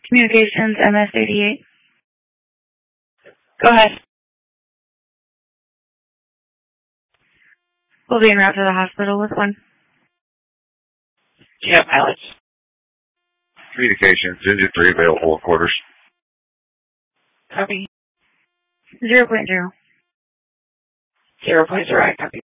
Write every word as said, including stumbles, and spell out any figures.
Communications, M S eighty-eight. Go ahead. We'll be en route to the hospital with one. Do you have mileage? Communications, engine three available quarters. Copy. Zero point zero. Zero point zero, I copy.